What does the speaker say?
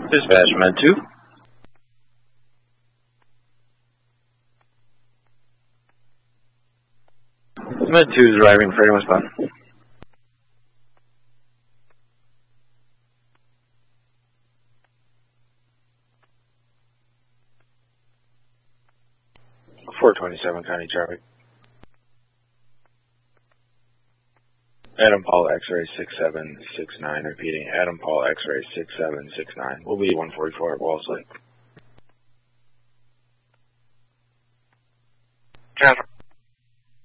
Dispatch Med 2. Med 2 is arriving for anyone spot. .427 County traffic. Adam Paul X-ray 6769, repeating, Adam Paul X-ray 6769, will be 144 at Walls Lake.